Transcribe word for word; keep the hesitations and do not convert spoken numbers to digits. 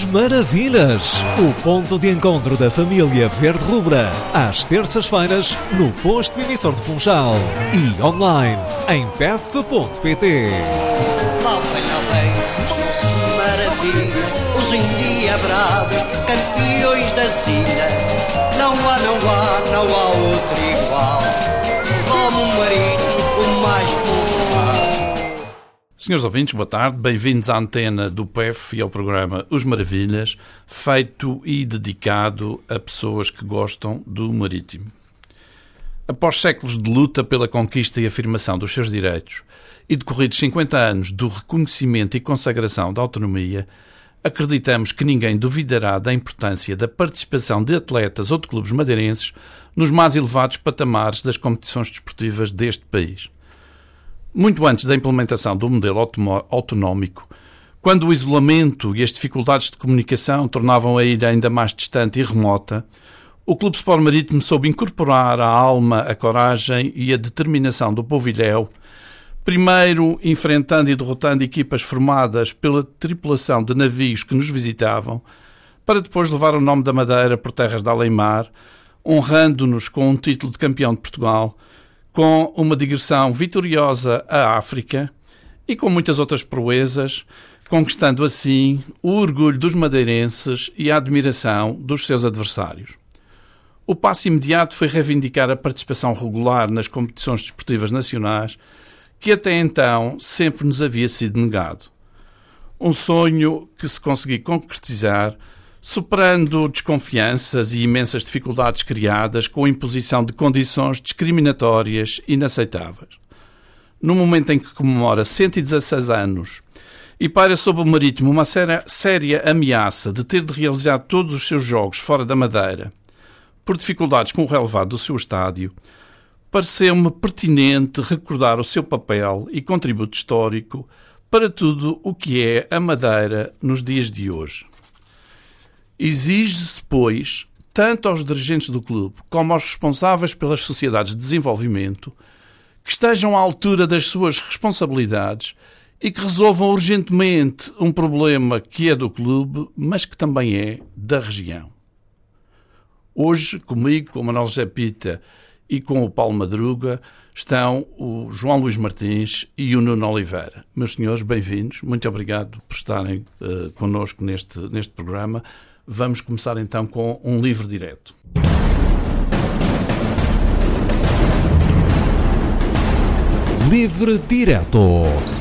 Maravilhas, o ponto de encontro da família verde-rubra, às terças-feiras no posto emissor de Funchal e online em p e f ponto p t. Lá vem, lá vem, estou-se maravilha, os endiabrados, campeões da Sina. Não há, não há, não há outro igual, como o marítimo, o mais popular. Senhores ouvintes, boa tarde, bem-vindos à antena do P E F e ao programa Os Maravilhas, feito e dedicado a pessoas que gostam do marítimo. Após séculos de luta pela conquista e afirmação dos seus direitos e decorridos cinquenta anos do reconhecimento e consagração da autonomia, acreditamos que ninguém duvidará da importância da participação de atletas ou de clubes madeirenses nos mais elevados patamares das competições desportivas deste país. Muito antes da implementação do modelo autonómico, quando o isolamento e as dificuldades de comunicação tornavam a ilha ainda mais distante e remota, o Clube Sport Marítimo soube incorporar a alma, a coragem e a determinação do povo ilhéu, primeiro enfrentando e derrotando equipas formadas pela tripulação de navios que nos visitavam, para depois levar o nome da Madeira por terras de além-mar, honrando-nos com um título de campeão de Portugal, com uma digressão vitoriosa à África e com muitas outras proezas, conquistando assim o orgulho dos madeirenses e a admiração dos seus adversários. O passo imediato foi reivindicar a participação regular nas competições desportivas nacionais, que até então sempre nos havia sido negado. Um sonho que se conseguiu concretizar, superando desconfianças e imensas dificuldades criadas com a imposição de condições discriminatórias inaceitáveis. No momento em que comemora cento e dezasseis anos e paira sobre o Marítimo uma séria, séria ameaça de ter de realizar todos os seus jogos fora da Madeira, por dificuldades com o relevado do seu estádio, pareceu-me pertinente recordar o seu papel e contributo histórico para tudo o que é a Madeira nos dias de hoje. Exige-se, pois, tanto aos dirigentes do clube como aos responsáveis pelas sociedades de desenvolvimento, que estejam à altura das suas responsabilidades e que resolvam urgentemente um problema que é do clube, mas que também é da região. Hoje, comigo, com o Manuel José Pita e com o Paulo Madruga, estão o João Luís Martins e o Nuno Oliveira. Meus senhores, bem-vindos. Muito obrigado por estarem uh, connosco neste, neste programa. Vamos começar então com um livre direto. Livre direto.